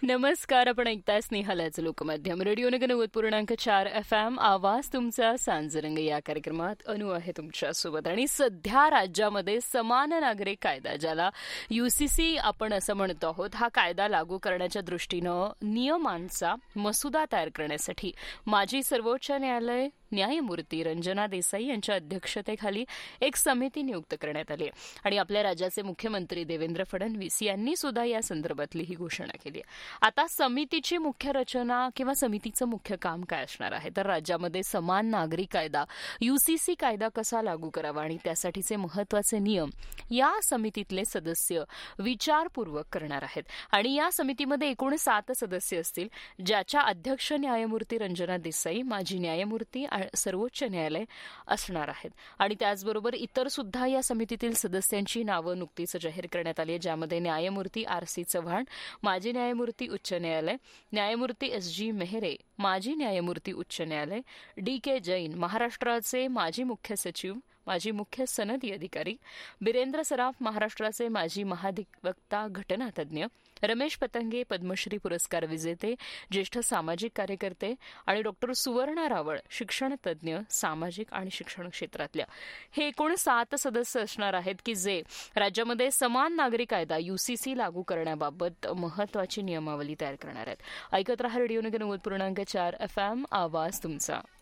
नमस्कार. आपण ऐकताय स्नेहालयाचं लोकमाध्यम रेडिओ नगर 90.4 FM. आवाज तुमचा सांजरंग या कार्यक्रमात अनु आहे तुमच्यासोबत. आणि सध्या राज्यामध्ये समान नागरिक कायदा, ज्याला UCC आपण असं म्हणतो आहोत, हा कायदा लागू करण्याच्या दृष्टीनं नियमांचा मसुदा तयार करण्यासाठी माजी सर्वोच्च न्यायालय न्यायमूर्ती रंजना देसाई यांच्या अध्यक्षतेखाली एक समिती नियुक्त करण्यात आली आणि आपल्या राज्याचे मुख्यमंत्री देवेंद्र फडणवीस यांनी सुद्धा या संदर्भातली ही घोषणा केली. आता समितीची मुख्य रचना किंवा समितीचं मुख्य काम काय असणार आहे, तर राज्यामध्ये समान नागरिक कायदा UCC कायदा कसा लागू करावा आणि त्यासाठीचे महत्वाचे नियम या समितीतले सदस्य विचारपूर्वक करणार आहेत. आणि या समितीमध्ये एकूण 7 सदस्य असतील, ज्याच्या अध्यक्ष न्यायमूर्ती रंजना देसाई, माजी न्यायमूर्ती सर्वोच्च न्यायालय असणार आहेत. आणि त्याचबरोबर इतर सुद्धा या समितीतील सदस्यांची नावं नुकतीच जाहीर करण्यात आली आहे, ज्यामध्ये न्यायमूर्ती RC चव्हाण, माजी न्यायमूर्ती उच्च न्यायालय, न्यायमूर्ती SG मेहरे, माजी न्यायमूर्ती उच्च न्यायालय, DK जैन, महाराष्ट्राचे माजी मुख्य सचिव, माजी मुख्य सनदी अधिकारी, बिरेंद्र सराफ, महाराष्ट्राचे माजी महाधिवक्ता घटनातज्ञ, रमेश पतंगे, पद्मश्री पुरस्कार विजेते, ज्येष्ठ सामाजिक कार्यकर्ते, आणि डॉक्टर सुवर्णा रावळ, शिक्षण तज्ञ, सामाजिक आणि शिक्षण क्षेत्रातल्या. हे एकूण 7 सदस्य असणार आहेत की जे राज्यामध्ये समान नागरिक कायदा UCC लागू करण्याबाबत महत्वाची नियमावली तयार करणार आहेत. ऐकत रहा रेडिओ नगर 90.4 FM. आवाज तुमचा.